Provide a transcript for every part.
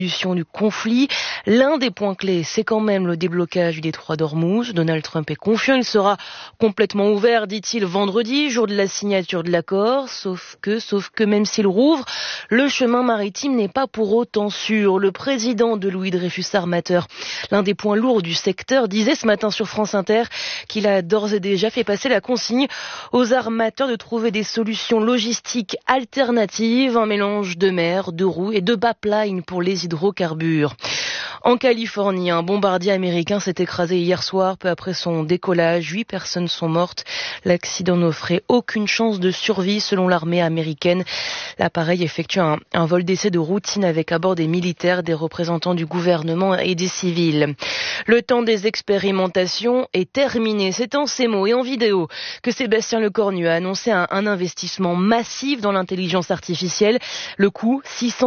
du conflit. L'un des points clés, c'est quand même le déblocage du détroit d'Ormuz. Donald Trump est confiant, il sera complètement ouvert, dit-il, vendredi, jour de la signature de l'accord. Sauf que même s'il rouvre, le chemin maritime n'est pas pour autant sûr. Le président de Louis Dreyfus Armateur, l'un des points lourds du secteur, disait ce matin sur France Inter qu'il a d'ores et déjà fait passer la consigne aux armateurs de trouver des solutions logistiques alternatives, un mélange de mer, de roues et de pipeline pour les hydrocarbures. En Californie, un bombardier américain s'est écrasé hier soir, peu après son décollage. 8 personnes sont mortes. L'accident n'offrait aucune chance de survie selon l'armée américaine. L'appareil effectue un vol d'essai de routine avec à bord des militaires, des représentants du gouvernement et des civils. Le temps des expérimentations est terminé. C'est en ces mots et en vidéo que Sébastien Lecornu a annoncé un investissement massif dans l'intelligence artificielle. Le coût,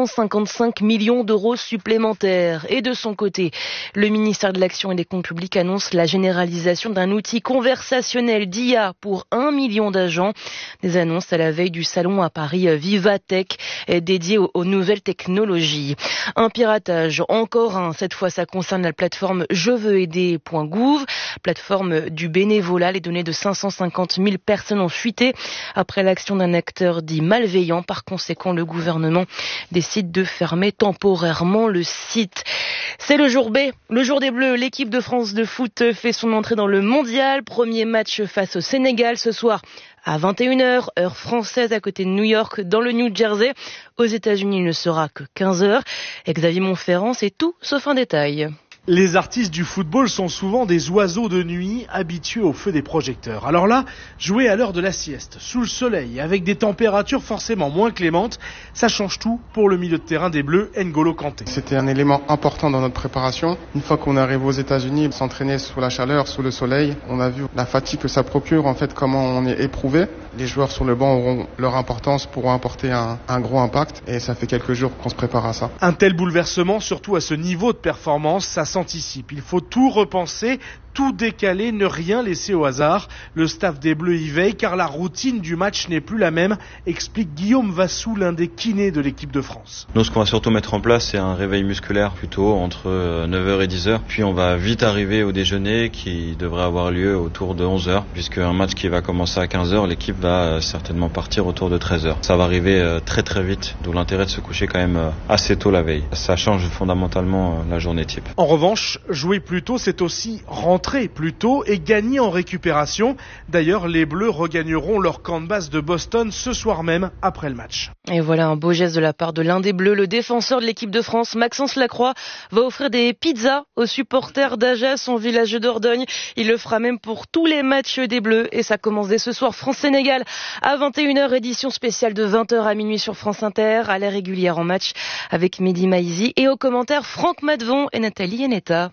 655 millions d'euros supplémentaires. Et de son côté, le ministère de l'Action et des Comptes Publics annonce la généralisation d'un outil conversationnel d'IA pour 1 million d'agents. Des annonces à la veille du salon à Paris Vivatech dédié aux nouvelles technologies. Un piratage, encore un. Cette fois, ça concerne la plateforme jeveuxaider.gouv, plateforme du bénévolat. Les données de 550 000 personnes ont fuité après l'action d'un acteur dit malveillant. Par conséquent, le gouvernement décide de fermer temporairement le site. C'est le jour B, le jour des Bleus. L'équipe de France de foot fait son entrée dans le mondial. Premier match face au Sénégal ce soir à 21h, heure française à côté de New York, dans le New Jersey. Aux États-Unis, il ne sera que 15h. Xavier Montferrand, c'est tout sauf un détail. Les artistes du football sont souvent des oiseaux de nuit habitués au feu des projecteurs. Alors là, jouer à l'heure de la sieste, sous le soleil, avec des températures forcément moins clémentes, ça change tout pour le milieu de terrain des Bleus, N'Golo Kanté. C'était un élément important dans notre préparation. Une fois qu'on est arrivé aux États-Unis, s'entraîner sous la chaleur, sous le soleil, on a vu la fatigue que ça procure, en fait, comment on est éprouvé. Les joueurs sur le banc auront leur importance, pourront apporter un gros impact, et ça fait quelques jours qu'on se prépare à ça. Un tel bouleversement, surtout à ce niveau de performance, ça s'anticipe. Il faut tout repenser, tout décaler, ne rien laisser au hasard. Le staff des Bleus y veille car la routine du match n'est plus la même, explique Guillaume Vassou, l'un des kinés de l'équipe de France. Nous, ce qu'on va surtout mettre en place, c'est un réveil musculaire plutôt entre 9h et 10h. Puis on va vite arriver au déjeuner qui devrait avoir lieu autour de 11h, puisque un match qui va commencer à 15h, l'équipe va certainement partir autour de 13h. Ça va arriver très très vite, d'où l'intérêt de se coucher quand même assez tôt la veille. Ça change fondamentalement la journée type. En revanche, jouer plus tôt, c'est aussi rentrer plus tôt et gagner en récupération. D'ailleurs, les Bleus regagneront leur camp de base de Boston ce soir même après le match. Et voilà un beau geste de la part de l'un des Bleus. Le défenseur de l'équipe de France, Maxence Lacroix, va offrir des pizzas aux supporters d'Aja, son village de Dordogne. Il le fera même pour tous les matchs des Bleus. Et ça commence dès ce soir, France-Sénégal à 21h, édition spéciale de 20h à minuit sur France Inter, à l'heure régulière en match avec Mehdi Maizi et aux commentaires Franck Madvon et Nathalie Eneta.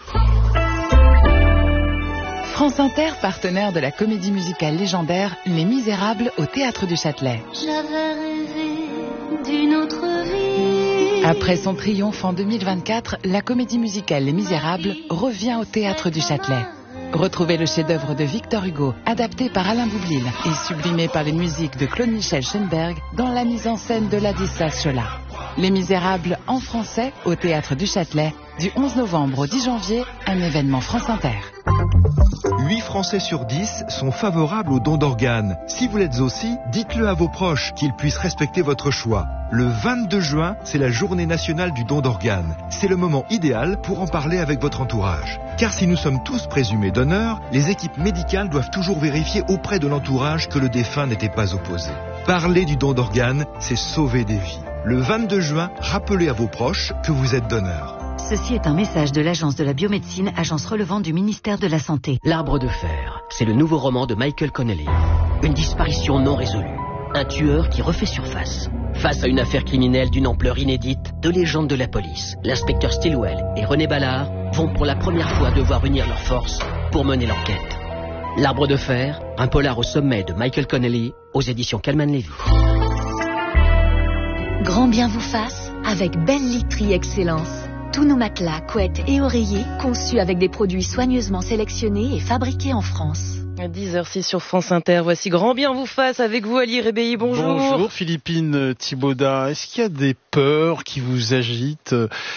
France Inter, partenaire de la comédie musicale légendaire Les Misérables au Théâtre du Châtelet. J'avais rêvé d'une autre vie. Après son triomphe en 2024, la comédie musicale Les Misérables revient au Théâtre du Châtelet. Retrouvez le chef-d'œuvre de Victor Hugo, adapté par Alain Boublil et sublimé par les musiques de Claude-Michel Schoenberg dans la mise en scène de Ladislas Chola. Les Misérables en français au Théâtre du Châtelet, du 11 novembre au 10 janvier, un événement France Inter. 8 Français sur 10 sont favorables aux dons d'organes. Si vous l'êtes aussi, dites-le à vos proches, qu'ils puissent respecter votre choix. Le 22 juin, c'est la journée nationale du don d'organes. C'est le moment idéal pour en parler avec votre entourage. Car si nous sommes tous présumés donneurs, les équipes médicales doivent toujours vérifier auprès de l'entourage que le défunt n'était pas opposé. Parler du don d'organes, c'est sauver des vies. Le 22 juin, rappelez à vos proches que vous êtes donneur. Ceci est un message de l'Agence de la biomédecine, agence relevant du ministère de la Santé. L'Arbre de fer, c'est le nouveau roman de Michael Connelly. Une disparition non résolue. Un tueur qui refait surface. Face à une affaire criminelle d'une ampleur inédite, deux légendes de la police, l'inspecteur Stilwell et René Ballard, vont pour la première fois devoir unir leurs forces pour mener l'enquête. L'Arbre de fer, un polar au sommet de Michael Connelly, aux éditions Calman Levy. Grand bien vous fasse avec Belle Literie Excellence. Tous nos matelas, couettes et oreillers conçus avec des produits soigneusement sélectionnés et fabriqués en France. 10h06 sur France Inter. Voici Grand bien vous fasse avec vous, Ali Rébéi. Bonjour. Bonjour Philippine Thibaudat. Est-ce qu'il y a des peurs qui vous agitent